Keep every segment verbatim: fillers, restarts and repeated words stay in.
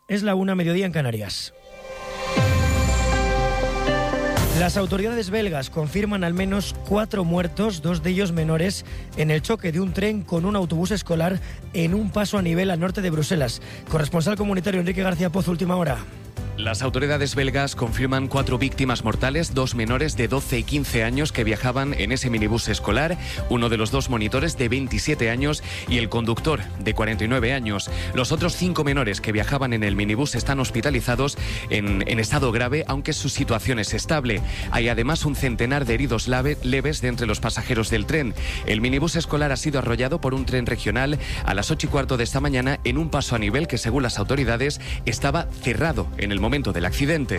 Es la una, mediodía en Canarias. Las autoridades belgas confirman al menos cuatro muertos, dos de ellos menores, en el choque de un tren con un autobús escolar en un paso a nivel al norte de Bruselas. Corresponsal comunitario Enrique García Pozo, última hora. Las autoridades belgas confirman cuatro víctimas mortales, dos menores de doce y quince años que viajaban en ese minibús escolar, uno de los dos monitores de veintisiete años y el conductor de cuarenta y nueve años. Los otros cinco menores que viajaban en el minibús están hospitalizados en, en estado grave, aunque su situación es estable. Hay además un centenar de heridos lave, leves de entre los pasajeros del tren. El minibús escolar ha sido arrollado por un tren regional a las ocho y cuarto de esta mañana en un paso a nivel que, según las autoridades, estaba cerrado en el momento del accidente.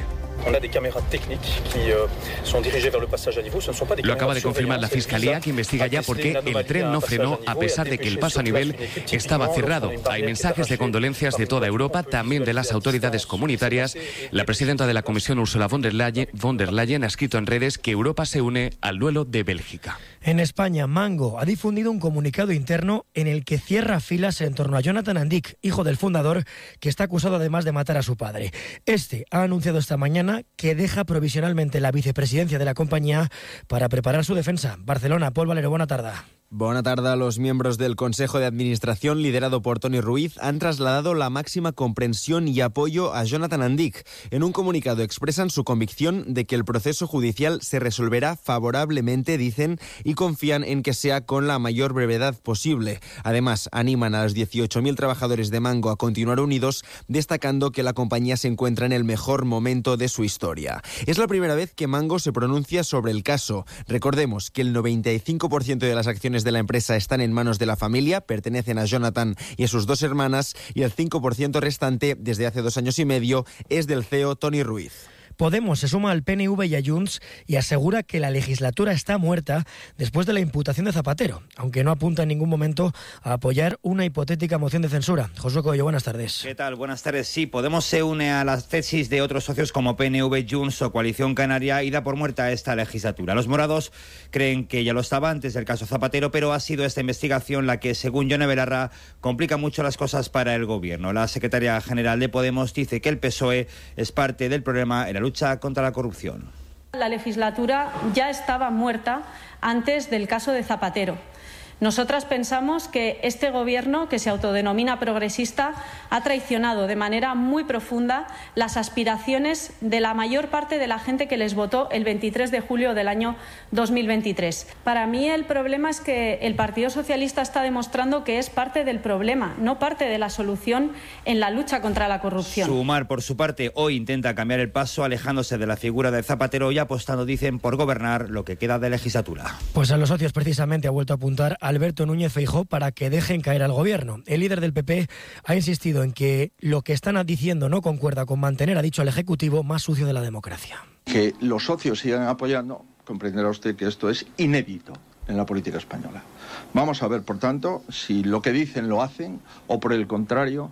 Lo acaba de confirmar la Fiscalía, que investiga ya por qué el tren no frenó a pesar de que el paso a nivel estaba cerrado. Hay mensajes de condolencias de toda Europa, también de las autoridades comunitarias. La presidenta de la Comisión, Ursula von der Leyen, von der Leyen, ha escrito en redes que Europa se une al duelo de Bélgica. En España, Mango ha difundido un comunicado interno en el que cierra filas en torno a Jonathan Andic, hijo del fundador, que está acusado además de matar a su padre. Este ha anunciado esta mañana que deja provisionalmente la vicepresidencia de la compañía para preparar su defensa. Barcelona, Pol Valero, buena tarde. Buena tarde. Los miembros del Consejo de Administración, liderado por Toni Ruiz, han trasladado la máxima comprensión y apoyo a Jonathan Andic. En un comunicado expresan su convicción de que el proceso judicial se resolverá favorablemente, dicen, y confían en que sea con la mayor brevedad posible. Además, animan a los dieciocho mil trabajadores de Mango a continuar unidos, destacando que la compañía se encuentra en el mejor momento de su historia. Es la primera vez que Mango se pronuncia sobre el caso. Recordemos que el noventa y cinco por ciento de las acciones de la empresa están en manos de la familia, pertenecen a Jonathan y a sus dos hermanas, y el cinco por ciento restante, desde hace dos años y medio, es del C E O Toni Ruiz. Podemos se suma al P N V y a Junts y asegura que la legislatura está muerta después de la imputación de Zapatero, aunque no apunta en ningún momento a apoyar una hipotética moción de censura. Josué Coello, buenas tardes. ¿Qué tal? Buenas tardes. Sí, Podemos se une a las tesis de otros socios como P N V, Junts o Coalición Canaria y da por muerta esta legislatura. Los morados creen que ya lo estaba antes del caso Zapatero, pero ha sido esta investigación la que, según Yone Belarra, complica mucho las cosas para el gobierno. La secretaria general de Podemos dice que el P S O E es parte del problema en la lucha contra la corrupción. La legislatura ya estaba muerta antes del caso de Zapatero. Nosotras pensamos que este gobierno, que se autodenomina progresista, ha traicionado de manera muy profunda las aspiraciones de la mayor parte de la gente que les votó el veintitrés de julio del año dos mil veintitrés. Para mí el problema es que el Partido Socialista está demostrando que es parte del problema, no parte de la solución en la lucha contra la corrupción. Sumar, por su parte, hoy intenta cambiar el paso, alejándose de la figura de Zapatero y apostando, dicen, por gobernar lo que queda de legislatura. Pues a los socios precisamente ha vuelto a apuntar Alberto Núñez Feijóo para que dejen caer al gobierno. El líder del P P ha insistido en que lo que están diciendo no concuerda con mantener, ha dicho al Ejecutivo, más sucio de la democracia. Que los socios sigan apoyando, comprenderá usted que esto es inédito en la política española. Vamos a ver, por tanto, si lo que dicen lo hacen o, por el contrario,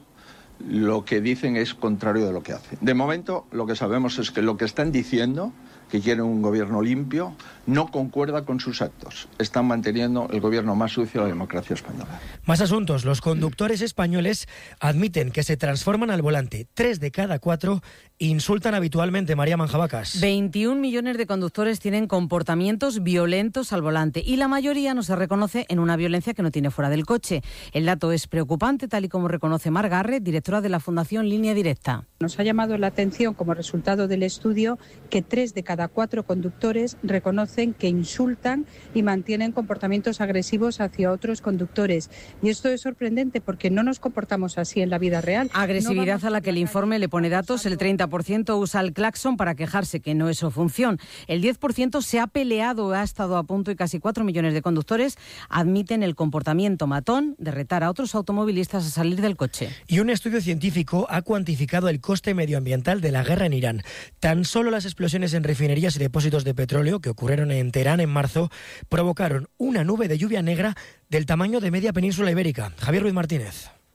lo que dicen es contrario de lo que hacen. De momento, lo que sabemos es que lo que están diciendo, que quieren un gobierno limpio, no concuerda con sus actos. Están manteniendo el gobierno más sucio de la democracia española. Más asuntos. Los conductores españoles admiten que se transforman al volante. Tres de cada cuatro insultan habitualmente. María Manjabacas. veintiún millones de conductores tienen comportamientos violentos al volante y la mayoría no se reconoce en una violencia que no tiene fuera del coche. El dato es preocupante, tal y como reconoce Mar Garret, directora de la Fundación Línea Directa. Nos ha llamado la atención como resultado del estudio que tres de cada cuatro conductores reconocen que insultan y mantienen comportamientos agresivos hacia otros conductores. Y esto es sorprendente porque no nos comportamos así en la vida real. Agresividad no a la que el informe le pone datos. El treinta por ciento usa el claxon para quejarse, que no es su función. El diez por ciento se ha peleado, ha estado a punto y casi cuatro millones de conductores admiten el comportamiento matón de retar a otros automovilistas a salir del coche. Y un estudio científico ha cuantificado el coste medioambiental de la guerra en Irán. Tan solo las explosiones en refinerías y depósitos de petróleo que ocurrieron en Teherán en marzo provocaron una nube de lluvia negra del tamaño de media península ibérica. Javier Ruiz Martínez.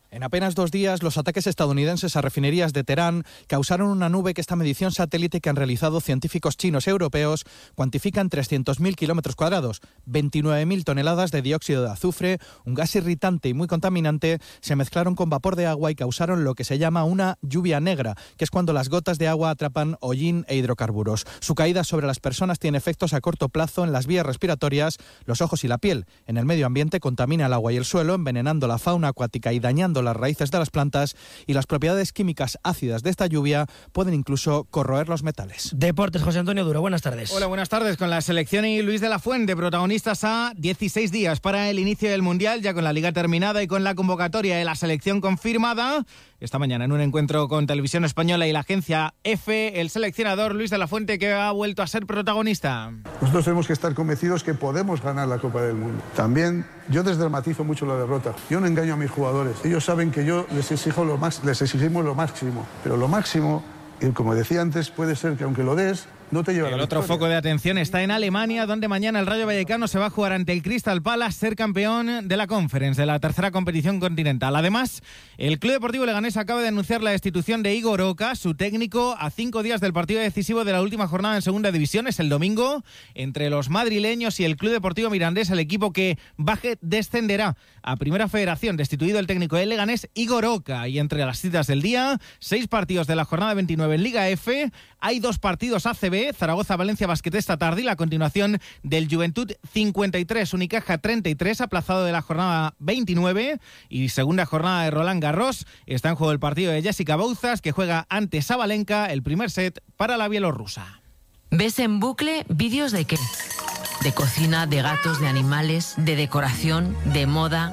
En apenas dos días, los ataques estadounidenses a refinerías de Teherán causaron una nube que esta medición satélite que han realizado científicos chinos y europeos cuantifica en trescientos mil kilómetros cuadrados. veintinueve mil toneladas de dióxido de azufre, un gas irritante y muy contaminante, se mezclaron con vapor de agua y causaron lo que se llama una lluvia negra, que es cuando las gotas de agua atrapan hollín e hidrocarburos. Su caída sobre las personas tiene efectos a corto plazo en las vías respiratorias, los ojos y la piel. En el medio ambiente contamina el agua y el suelo, envenenando la fauna acuática y dañando las raíces de las plantas, y las propiedades químicas ácidas de esta lluvia pueden incluso corroer los metales. Deportes, José Antonio Duro, buenas tardes. Hola, buenas tardes. Con la selección y Luis de la Fuente, protagonistas a dieciséis días para el inicio del Mundial, ya con la liga terminada y con la convocatoria de la selección confirmada. Esta mañana, en un encuentro con Televisión Española y la agencia EFE, el seleccionador Luis de la Fuente, que ha vuelto a ser protagonista. Nosotros tenemos que estar convencidos que podemos ganar la Copa del Mundo. También yo desdramatizo mucho la derrota. Yo no engaño a mis jugadores. Ellos saben que yo les exijo lo más, les exigimos lo máximo. Pero lo máximo, y como decía antes, puede ser que aunque lo des, no te lleva a la El otro victoria. foco de atención está en Alemania, donde mañana el Rayo Vallecano se va a jugar ante el Crystal Palace, ser campeón de la Conference, de la tercera competición continental. Además, el Club Deportivo Leganés acaba de anunciar la destitución de Igor Oca, su técnico, a cinco días del partido decisivo de la última jornada en Segunda División. Es el domingo, entre los madrileños y el Club Deportivo Mirandés, el equipo que baje descenderá a Primera Federación. Destituido el técnico del Leganés, Igor Oca. Y entre las citas del día, seis partidos de la jornada veintinueve en Liga F. Hay dos partidos A C B, Zaragoza-Valencia Basket esta tarde y la continuación del Juventud cincuenta y tres, Unicaja treinta y tres, aplazado de la jornada veintinueve, y segunda jornada de Roland Garros. Está en juego el partido de Jessica Bouzas, que juega ante Sabalenka, el primer set para la bielorrusa. ¿Ves en bucle vídeos de qué? De cocina, de gatos, de animales, de decoración, de moda,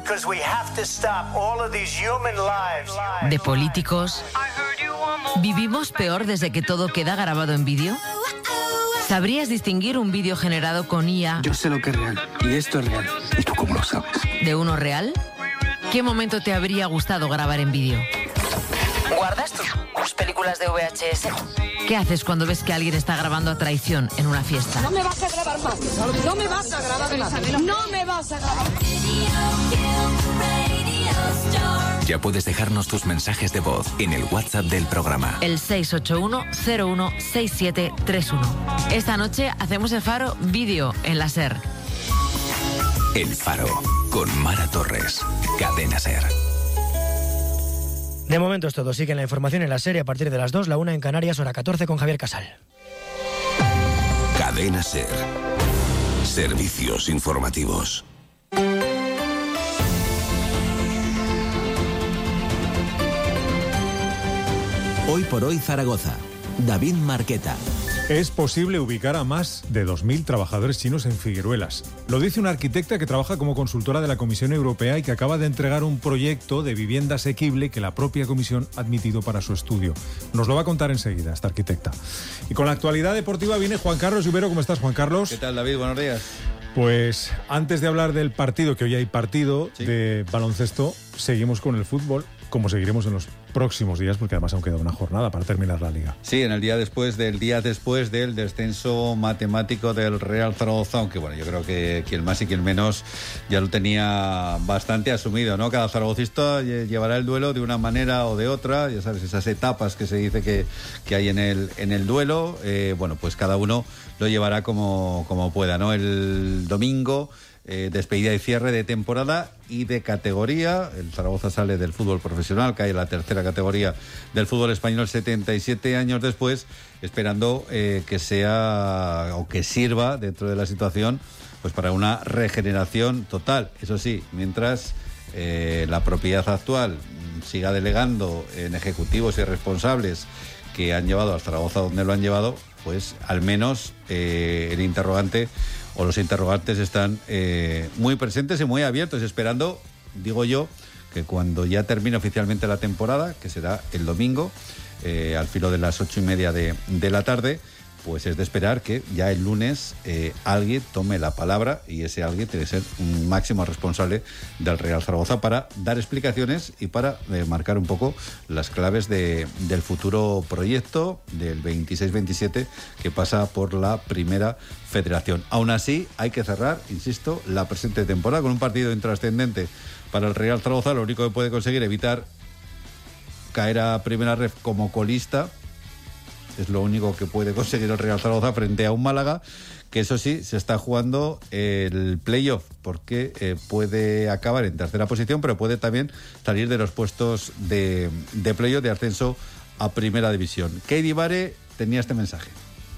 de políticos. ¿Vivimos peor desde que todo queda grabado en vídeo? ¿Sabrías distinguir un vídeo generado con I A? Yo sé lo que es real, y esto es real. ¿Y tú cómo lo sabes? ¿De uno real? ¿Qué momento te habría gustado grabar en vídeo? ¿Guardas tus, tus películas de V H S? ¿Qué haces cuando ves que alguien está grabando a traición en una fiesta? No me vas a grabar más. No me vas a grabar más. No me vas a grabar. Ya puedes dejarnos tus mensajes de voz en el WhatsApp del programa. El seis ocho uno cero uno seis siete tres uno. Esta noche hacemos el Faro vídeo en la SER. El Faro, con Mara Torres. Cadena SER. De momento es todo. Sigue la información en la serie a partir de las dos, la una en Canarias, hora catorce, con Javier Casal. Cadena SER. Servicios informativos. Hoy por hoy Zaragoza. David Marqueta. Es posible ubicar a más de dos mil trabajadores chinos en Figueruelas. Lo dice una arquitecta que trabaja como consultora de la Comisión Europea y que acaba de entregar un proyecto de vivienda asequible que la propia Comisión ha admitido para su estudio. Nos lo va a contar enseguida esta arquitecta. Y con la actualidad deportiva viene Juan Carlos Lluvero. ¿Cómo estás, Juan Carlos? ¿Qué tal, David? Buenos días. Pues antes de hablar del partido, que hoy hay partido sí. de baloncesto, seguimos con el fútbol, como seguiremos en los próximos días, porque además aún queda una jornada para terminar la liga. Sí, en el día después del día después del descenso matemático del Real Zaragoza, aunque bueno, yo creo que quien más y quien menos ya lo tenía bastante asumido, ¿no? Cada zaragocista llevará el duelo de una manera o de otra, ya sabes, esas etapas que se dice que, que hay en el, en el duelo, eh, bueno, pues cada uno lo llevará como, como pueda, ¿no? El domingo, eh, despedida y cierre de temporada y de categoría. El Zaragoza sale del fútbol profesional, cae en la tercera categoría del fútbol español setenta y siete años después, esperando eh, que sea o que sirva dentro de la situación pues para una regeneración total. Eso sí, mientras eh, la propiedad actual siga delegando en ejecutivos y responsables que han llevado al Zaragoza donde lo han llevado, pues al menos eh, el interrogante o los interrogantes están eh, muy presentes y muy abiertos, esperando, digo yo, que cuando ya termine oficialmente la temporada, que será el domingo, eh, al filo de las ocho y media de, de la tarde, pues es de esperar que ya el lunes eh, alguien tome la palabra, y ese alguien tiene que ser un máximo responsable del Real Zaragoza para dar explicaciones y para eh, marcar un poco las claves de, del futuro proyecto del veintiséis veintisiete que pasa por la primera federación. Aún así, hay que cerrar, insisto, la presente temporada con un partido intrascendente para el Real Zaragoza. Lo único que puede conseguir evitar caer a primera ref como colista es lo único que puede conseguir el Real Zaragoza frente a un Málaga que, eso sí, se está jugando el playoff, porque eh, puede acabar en tercera posición, pero puede también salir de los puestos de, de playoff de ascenso a primera división. Keidi Bare tenía este mensaje.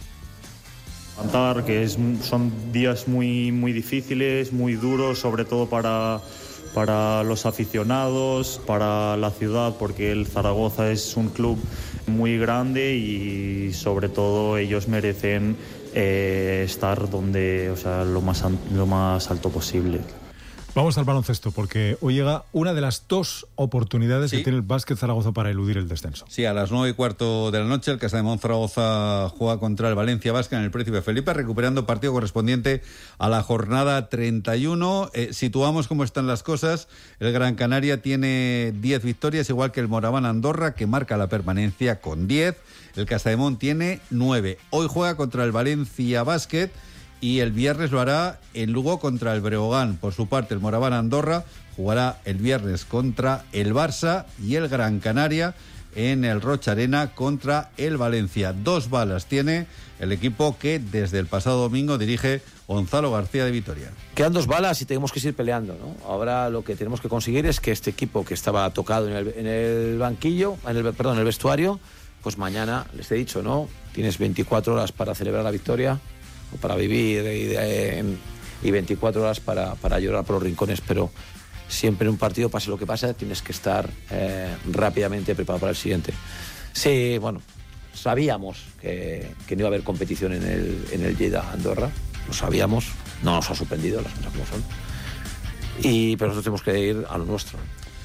Cantar, que es, son días muy, muy difíciles, muy duros, sobre todo para... para los aficionados, para la ciudad, porque el Zaragoza es un club muy grande y sobre todo ellos merecen eh, estar donde, o sea, lo más, lo más alto posible. Vamos al baloncesto, porque hoy llega una de las dos oportunidades ¿Sí? que tiene el Básquet Zaragoza para eludir el descenso. Sí, a las nueve y cuarto de la noche el Casademón Zaragoza juega contra el Valencia Basket en el Príncipe Felipe, recuperando partido correspondiente a la jornada treinta y uno. Eh, situamos cómo están las cosas. El Gran Canaria tiene diez victorias, igual que el Moraván Andorra, que marca la permanencia con diez. El Casademón tiene nueve. Hoy juega contra el Valencia Basket, y el viernes lo hará en Lugo contra el Breogán. Por su parte, el Moraván Andorra jugará el viernes contra el Barça, y el Gran Canaria en el Rocha Arena contra el Valencia. Dos balas tiene el equipo que desde el pasado domingo dirige Gonzalo García de Vitoria. Quedan dos balas y tenemos que seguir peleando, ¿no? Ahora lo que tenemos que conseguir es que este equipo que estaba tocado en el, en el banquillo, en el, perdón, en el vestuario, pues mañana, les he dicho, ¿no? Tienes veinticuatro horas para celebrar la victoria, o para vivir, y, y veinticuatro horas para, para llorar por los rincones, pero siempre en un partido, pase lo que pase, tienes que estar eh, rápidamente preparado para el siguiente. Sí, bueno, sabíamos que, que no iba a haber competición en el, en el Lleida Andorra, lo sabíamos, no nos ha sorprendido, las cosas como son, y, pero nosotros tenemos que ir a lo nuestro.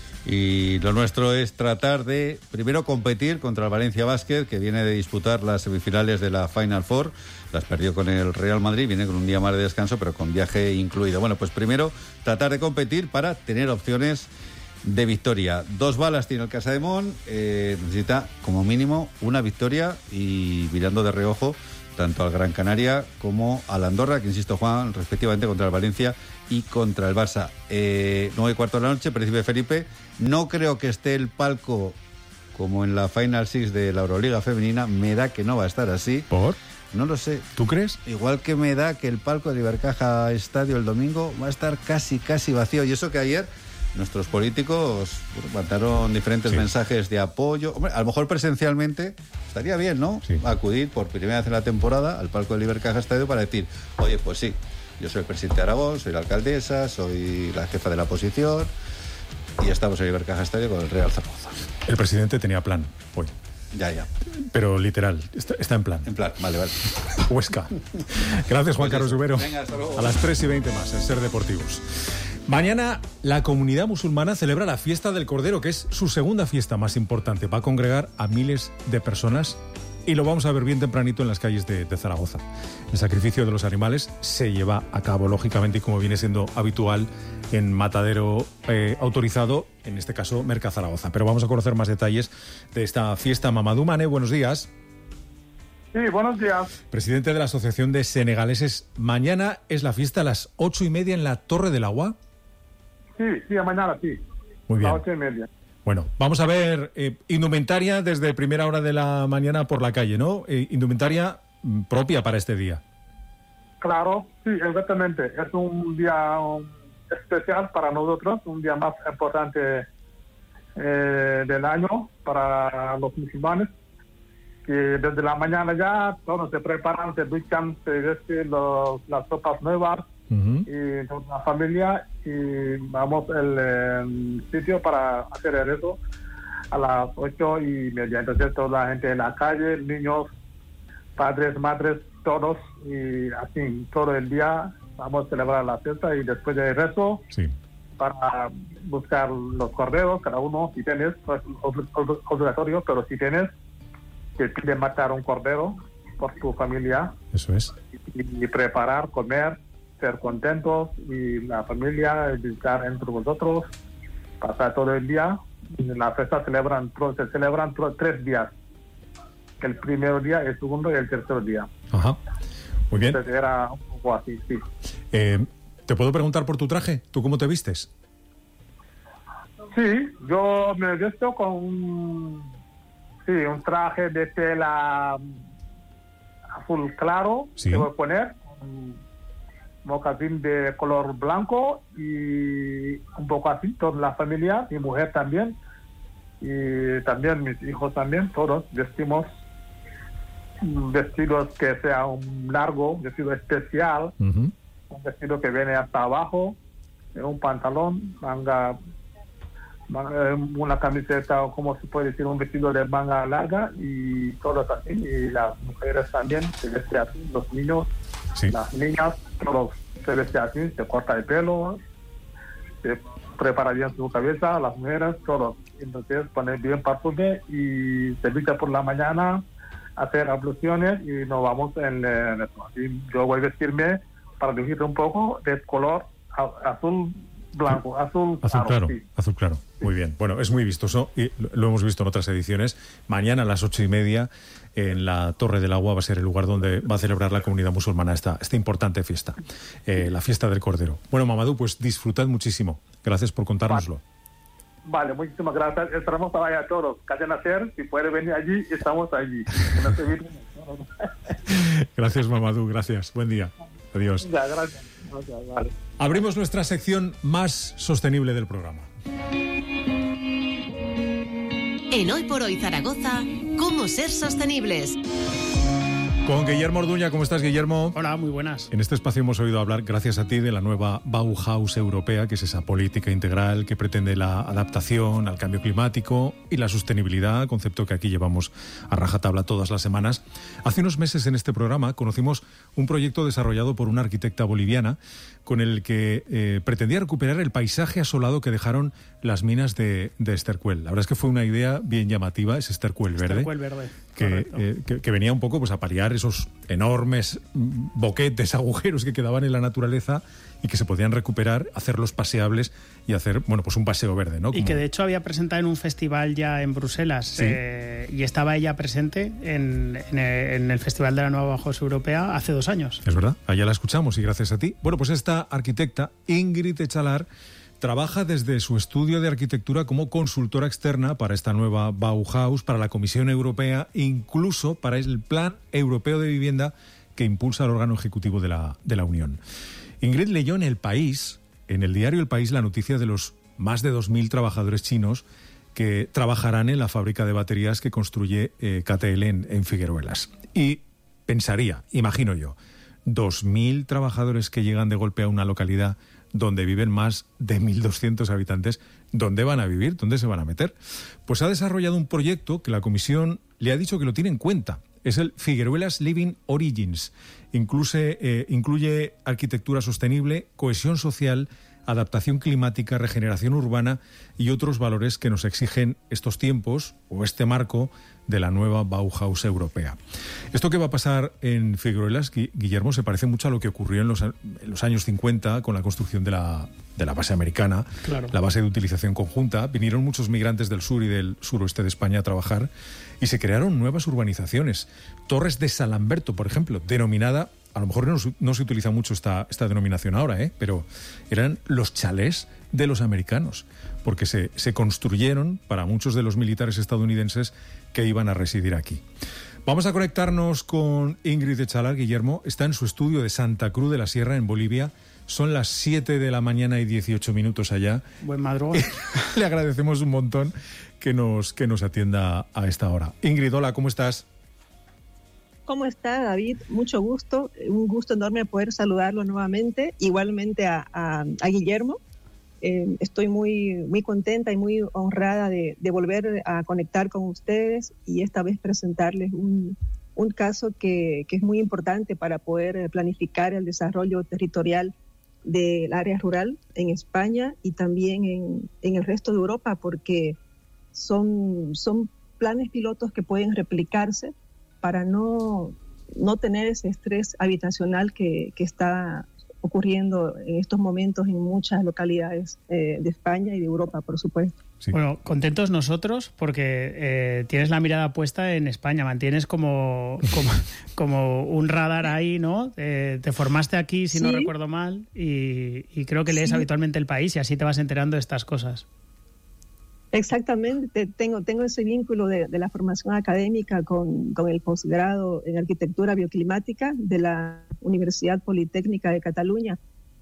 Y lo nuestro es tratar de, primero, competir contra el Valencia Basket, que viene de disputar las semifinales de la Final Four. Las perdió con el Real Madrid, viene con un día más de descanso, pero con viaje incluido. Bueno, pues primero, tratar de competir para tener opciones de victoria. Dos balas tiene el Casademón, eh, necesita como mínimo una victoria, y mirando de reojo tanto al Gran Canaria como al Andorra, que, insisto, juegan respectivamente contra el Valencia y contra el Barça. Eh, nueve y cuarto de la noche, Príncipe Felipe. No creo que esté el palco como en la Final Six de la Euroliga femenina. Me da que no va a estar así. ¿Por? No lo sé. ¿Tú crees? Igual que me da que el palco del Ibercaja Estadio el domingo va a estar casi, casi vacío. Y eso que ayer nuestros políticos bueno, mandaron diferentes sí. mensajes de apoyo. Hombre, a lo mejor presencialmente estaría bien, ¿no? Sí. Acudir por primera vez en la temporada al palco del Ibercaja Estadio para decir, oye, pues sí, yo soy el presidente de Aragón, soy la alcaldesa, soy la jefa de la oposición, y estamos en el Ibercaja Estadio con el Real Zaragoza. El presidente tenía plan hoy. Ya, ya. Pero literal, está, está en plan. En plan, vale, vale. Huesca. Gracias, Juan pues Carlos Rubero. Venga, hasta luego. A las tres y veinte más, en Ser Deportivos. Mañana la comunidad musulmana celebra la fiesta del Cordero, que es su segunda fiesta más importante. Va a congregar a miles de personas y lo vamos a ver bien tempranito en las calles de, de Zaragoza. El sacrificio de los animales se lleva a cabo, lógicamente, y como viene siendo habitual, en matadero eh, autorizado, en este caso Merca Zaragoza. Pero vamos a conocer más detalles de esta fiesta. Mamadou Mané, buenos días. Sí, buenos días. Presidente de la Asociación de Senegaleses. Mañana es la fiesta a las ocho y media en la Torre del Agua. Sí, sí, mañana sí. Muy bien. A las ocho y media. Bueno, vamos a ver eh, indumentaria desde primera hora de la mañana por la calle, ¿no? Eh, indumentaria mm, propia para este día. Claro, sí, exactamente. Es un día um, especial para nosotros, un día más importante eh, del año para los musulmanes. Que desde la mañana ya todos se preparan, se duchan, se visten los, las ropas nuevas, uh-huh. y con la familia, y vamos al eh, sitio para hacer el rezo a las ocho y media. Entonces toda la gente en la calle, niños, padres, madres, todos, y así todo el día vamos a celebrar la fiesta, y después del rezo sí. para buscar los corderos, cada uno, si tienes, no es obligatorio, pero si tienes, que pide matar un cordero por tu familia. Eso es. Y, y preparar, comer, ser contentos y la familia, visitar entre vosotros, pasar todo el día. En la fiesta celebran, se celebran tres días. El primer día, el segundo y el tercer día. Ajá. Muy bien. Entonces era un poco así, sí. Eh, ¿Te puedo preguntar por tu traje? ¿Tú cómo te vistes? Sí, yo me visto con un, sí, un traje de tela azul claro, sí. que voy a poner, un mocasín de color blanco y un poco así, toda la familia, mi mujer también, y también mis hijos también, todos vestimos vestidos que sea un largo, vestido especial, uh-huh. un vestido que viene hasta abajo, un pantalón, manga, manga, una camiseta, o como se puede decir, un vestido de manga larga y todos así, y las mujeres también se visten así, los niños, sí. las niñas, todos se visten así, se corta el pelo, se prepara bien su cabeza, las mujeres, todos. Entonces ponen bien perfume y se viste por la mañana, hacer abluciones y nos vamos en, en esto. Así yo voy a vestirme para decirte un poco de color azul blanco, azul, azul claro, claro sí. azul claro. Sí. Muy bien. Bueno, es muy vistoso y lo hemos visto en otras ediciones. Mañana a las ocho y media en la Torre del Agua va a ser el lugar donde va a celebrar la comunidad musulmana esta, esta importante fiesta, eh, la fiesta del Cordero. Bueno, Mamadou, pues disfrutad muchísimo. Gracias por contárnoslo. Vale. Vale, muchísimas gracias. Esperamos para allá todos. Cadena Ser, si puede venir allí, estamos allí. Gracias, Mamadou, gracias. Buen día. Adiós. Ya, gracias. gracias vale. Abrimos nuestra sección más sostenible del programa. En Hoy por Hoy Zaragoza, ¿cómo ser sostenibles? Con Guillermo Orduña. ¿Cómo estás, Guillermo? Hola, muy buenas. En este espacio hemos oído hablar, gracias a ti, de la nueva Bauhaus europea, que es esa política integral que pretende la adaptación al cambio climático y la sostenibilidad, concepto que aquí llevamos a rajatabla todas las semanas. Hace unos meses en este programa conocimos un proyecto desarrollado por una arquitecta boliviana con el que eh, pretendía recuperar el paisaje asolado que dejaron las minas de, de estercuel. La verdad es que fue una idea bien llamativa, ese estercuel verde. Estercuel verde. Que, eh, que, que venía un poco pues a paliar esos enormes boquetes, agujeros que quedaban en la naturaleza y que se podían recuperar, hacerlos paseables y hacer, bueno, pues un paseo verde, ¿no? Como... Y que de hecho había presentado en un festival ya en Bruselas, ¿sí? eh, y estaba ella presente en, en, el, en el Festival de la Nueva Bauhaus Europea hace dos años. Es verdad, allá la escuchamos y gracias a ti. Bueno, pues esta arquitecta, Ingrid Echalar, trabaja desde su estudio de arquitectura como consultora externa para esta nueva Bauhaus, para la Comisión Europea, incluso para el Plan Europeo de Vivienda que impulsa el órgano ejecutivo de la, de la Unión. Ingrid leyó en El País, en el diario El País, la noticia de los más de dos mil trabajadores chinos que trabajarán en la fábrica de baterías que construye eh, K T L en, en Figueruelas. Y pensaría, imagino yo, dos mil trabajadores que llegan de golpe a una localidad donde viven más de mil doscientos habitantes, ¿dónde van a vivir? ¿Dónde se van a meter? Pues ha desarrollado un proyecto que la Comisión le ha dicho que lo tiene en cuenta. Es el Figueruelas Living Origins. Incluye, eh, incluye arquitectura sostenible, cohesión social, adaptación climática, regeneración urbana y otros valores que nos exigen estos tiempos o este marco de la nueva Bauhaus europea. Esto que va a pasar en Figueruelas, Guillermo, se parece mucho a lo que ocurrió en los, en los años cincuenta con la construcción de la, de la base americana, claro. La base de utilización conjunta. Vinieron muchos migrantes del sur y del suroeste de España a trabajar y se crearon nuevas urbanizaciones. Torres de Salamberto, por ejemplo, denominada, a lo mejor no, no se utiliza mucho esta, esta denominación ahora, ¿eh? Pero eran los chalés de los americanos, porque se, se construyeron para muchos de los militares estadounidenses que iban a residir aquí. Vamos a conectarnos con Ingrid Echalar. Guillermo está en su estudio de Santa Cruz de la Sierra, en Bolivia. Son las siete de la mañana y dieciocho minutos allá. Buen madrugón. Le agradecemos un montón que nos, que nos atienda a esta hora. Ingrid, hola, ¿cómo estás? ¿Cómo está, David? Mucho gusto, un gusto enorme poder saludarlo nuevamente, igualmente a, a, a Guillermo. Eh, estoy muy, muy contenta y muy honrada de, de volver a conectar con ustedes y esta vez presentarles un, un caso que, que es muy importante para poder planificar el desarrollo territorial del área rural en España y también en, en el resto de Europa, porque son, son planes pilotos que pueden replicarse para no no tener ese estrés habitacional que, que está ocurriendo en estos momentos en muchas localidades eh, de España y de Europa, por supuesto. Sí. Bueno, contentos nosotros porque eh, tienes la mirada puesta en España, mantienes como, como, como un radar ahí, ¿no? Eh, te formaste aquí, si sí. no recuerdo mal, y, y creo que lees sí. habitualmente El País y así te vas enterando de estas cosas. Exactamente, tengo, tengo ese vínculo de, de la formación académica con, con el posgrado en arquitectura bioclimática de la Universidad Politécnica de Cataluña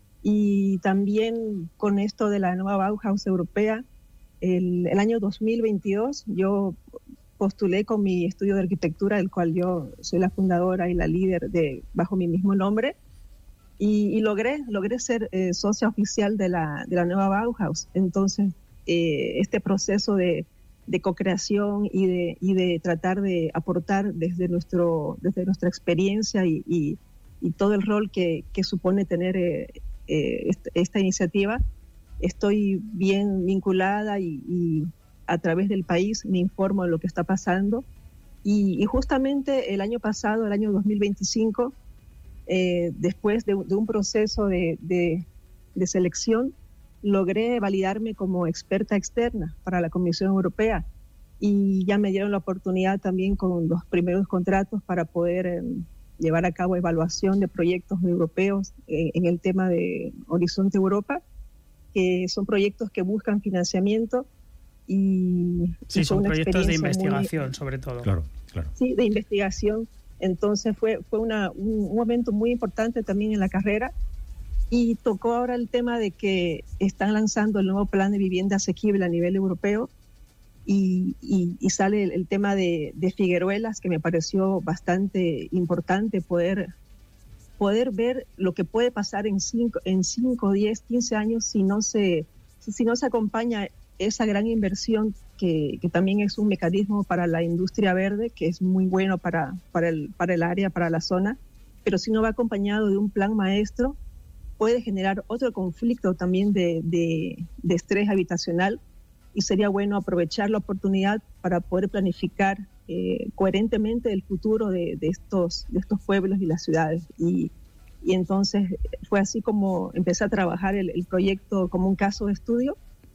y también con esto de la nueva Bauhaus europea. El, el año dos mil veintidós yo postulé con mi estudio de arquitectura, del cual yo soy la fundadora y la líder de bajo mi mismo nombre, y, y logré, logré ser eh, socia oficial de la, de la nueva Bauhaus. Entonces, eh, este proceso de, de co-creación y de, y de tratar de aportar desde, nuestro, desde nuestra experiencia y, y, y todo el rol que, que supone tener eh, eh, esta, esta iniciativa, estoy bien vinculada y, y a través del país me informo de lo que está pasando. Y, y justamente el año pasado, el año dos mil veinticinco, eh, después de, de un proceso de, de, de selección, logré validarme como experta externa para la Comisión Europea y ya me dieron la oportunidad también con los primeros contratos para poder eh, llevar a cabo evaluación de proyectos europeos en, en el tema de Horizonte Europa, que son proyectos que buscan financiamiento y... Sí, y son proyectos de investigación, muy, sobre todo. Claro, claro. Sí, de investigación. Entonces fue, fue una, un, un momento muy importante también en la carrera y tocó ahora el tema de que están lanzando el nuevo plan de vivienda asequible a nivel europeo y, y, y sale el, el tema de, de Figueruelas, que me pareció bastante importante poder... poder ver lo que puede pasar en cinco, en cinco, diez, quince años si no se, si no se acompaña esa gran inversión que, que también es un mecanismo para la industria verde, que es muy bueno para, para, el, para el área, para la zona, pero si no va acompañado de un plan maestro, puede generar otro conflicto también de, de, de estrés habitacional y sería bueno aprovechar la oportunidad para poder planificar Eh, coherentemente el futuro de, de, estos, de estos pueblos y las ciudades. Y, y entonces fue así como empecé a trabajar el, el proyecto como un caso de estudio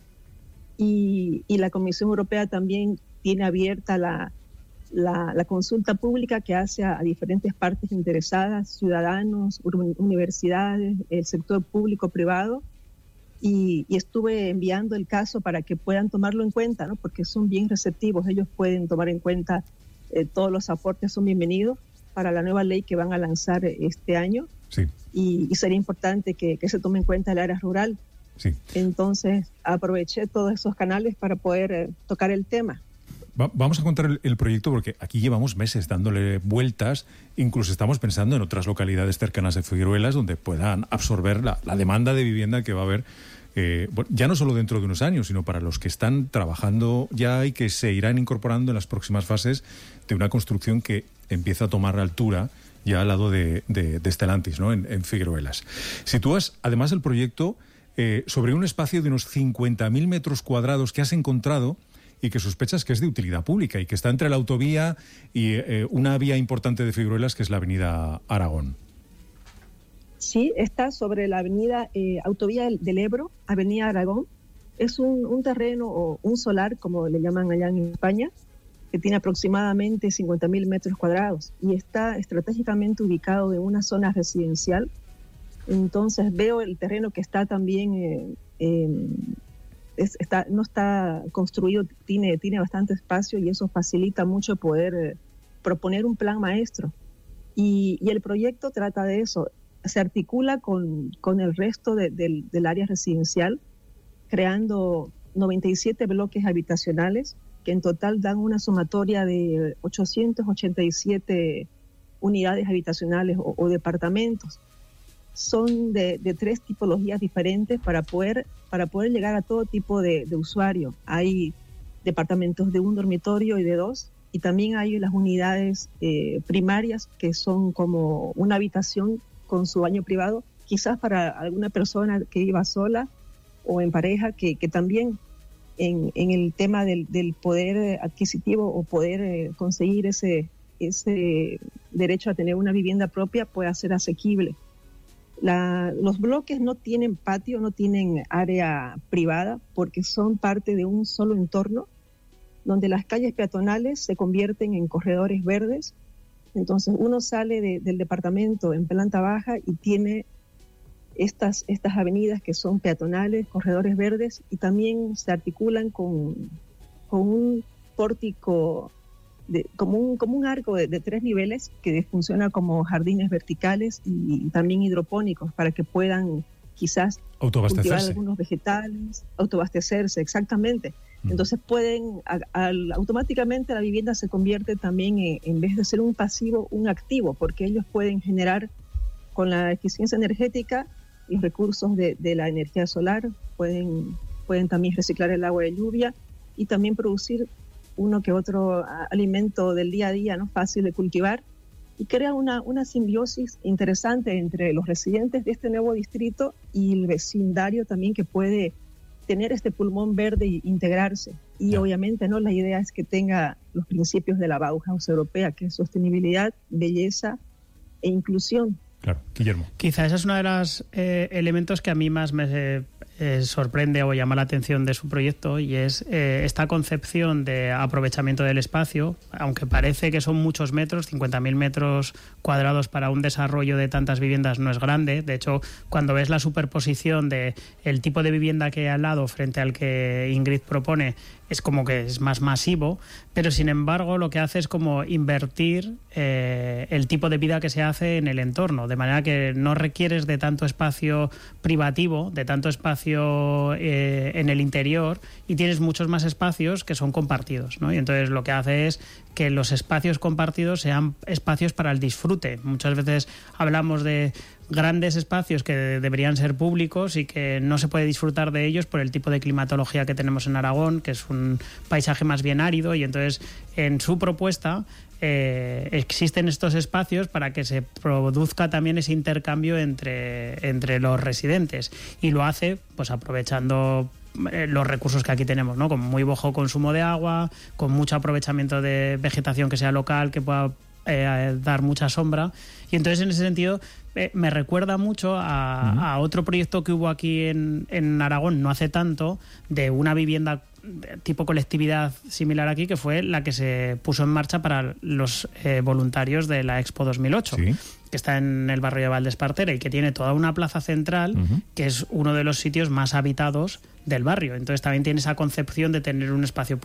y, y la Comisión Europea también tiene abierta la, la, la consulta pública que hace a, a diferentes partes interesadas, ciudadanos, universidades, el sector público-privado. Y, y estuve enviando el caso para que puedan tomarlo en cuenta, ¿no? Porque son bien receptivos, ellos pueden tomar en cuenta eh, todos los aportes, son bienvenidos para la nueva ley que van a lanzar este año. Sí. Y, y sería importante que, que se tome en cuenta el área rural. Sí. Entonces aproveché todos esos canales para poder eh, tocar el tema. Va, vamos a contar el, el proyecto porque aquí llevamos meses dándole vueltas, incluso estamos pensando en otras localidades cercanas de Figueruelas donde puedan absorber la, la demanda de vivienda que va a haber, eh, bueno, ya no solo dentro de unos años, sino para los que están trabajando ya y que se irán incorporando en las próximas fases de una construcción que empieza a tomar altura ya al lado de, de, de Stellantis, ¿no? en, en Figueruelas. Sitúas, además del proyecto, eh, sobre un espacio de unos cincuenta mil metros cuadrados que has encontrado y que sospechas que es de utilidad pública y que está entre la autovía y eh, una vía importante de Figueruelas, que es la avenida Aragón. Sí, está sobre la avenida eh, Autovía del Ebro, avenida Aragón. Es un, un terreno o un solar, como le llaman allá en España, que tiene aproximadamente cincuenta mil metros cuadrados y está estratégicamente ubicado en una zona residencial. Entonces veo el terreno que está también... Eh, eh, Es, está, no está construido, tiene, tiene bastante espacio y eso facilita mucho poder eh, proponer un plan maestro. Y, y el proyecto trata de eso, se articula con, con el resto de, de, del área residencial, creando noventa y siete bloques habitacionales que en total dan una sumatoria de ochocientas ochenta y siete unidades habitacionales o, o departamentos. Son de, de tres tipologías diferentes para poder, para poder llegar a todo tipo de, de usuario. Hay departamentos de un dormitorio y de dos, y también hay las unidades eh, primarias que son como una habitación con su baño privado, quizás para alguna persona que iba sola o en pareja, que, que también en, en el tema del, del poder adquisitivo o poder eh, conseguir ese, ese, derecho a tener una vivienda propia pueda ser asequible. La, los bloques no tienen patio, no tienen área privada porque son parte de un solo entorno donde las calles peatonales se convierten en corredores verdes. Entonces uno sale de, del departamento en planta baja y tiene estas, estas avenidas que son peatonales, corredores verdes, y también se articulan con, con un pórtico, de, como, un, como un arco de, de tres niveles que funciona como jardines verticales y también hidropónicos para que puedan quizás cultivar algunos vegetales, autoabastecerse, exactamente. Entonces pueden, a, a, automáticamente la vivienda se convierte también en, en vez de ser un pasivo, un activo, porque ellos pueden generar con la eficiencia energética los recursos de, de la energía solar, pueden, pueden también reciclar el agua de lluvia y también producir uno que otro a, alimento del día a día, ¿no? Fácil de cultivar, y crea una, una simbiosis interesante entre los residentes de este nuevo distrito y el vecindario también, que puede tener este pulmón verde e integrarse. Y yeah. obviamente, ¿no?, la idea es que tenga los principios de la Bauhaus europea, que es sostenibilidad, belleza e inclusión. Claro, Guillermo. Quizá ese es uno de los eh, elementos que a mí más me eh, sorprende o llama la atención de su proyecto, y es eh, esta concepción de aprovechamiento del espacio, aunque parece que son muchos metros, cincuenta mil metros cuadrados para un desarrollo de tantas viviendas no es grande. De hecho, cuando ves la superposición de el tipo de vivienda que hay al lado frente al que Ingrid propone, es como que es más masivo, pero sin embargo lo que hace es como invertir eh, el tipo de vida que se hace en el entorno, de manera que no requieres de tanto espacio privativo, de tanto espacio eh, en el interior, y tienes muchos más espacios que son compartidos, ¿no? Y entonces lo que hace es que los espacios compartidos sean espacios para el disfrute. Muchas veces hablamos de grandes espacios que deberían ser públicos y que no se puede disfrutar de ellos por el tipo de climatología que tenemos en Aragón, que es un paisaje más bien árido, y entonces en su propuesta eh, existen estos espacios para que se produzca también ese intercambio entre, entre los residentes, y lo hace pues aprovechando los recursos que aquí tenemos, ¿no? Con muy bajo consumo de agua, con mucho aprovechamiento de vegetación que sea local, que pueda eh, dar mucha sombra. Y entonces, en ese sentido, eh, me recuerda mucho a, uh-huh. a otro proyecto que hubo aquí en, en Aragón no hace tanto, de una vivienda tipo colectividad similar aquí, que fue la que se puso en marcha para los eh, voluntarios de la Expo dos mil ocho, ¿sí?, que está en el barrio de Valdespartera y que tiene toda una plaza central, uh-huh. que es uno de los sitios más habitados del barrio. Entonces también tiene esa concepción de tener un espacio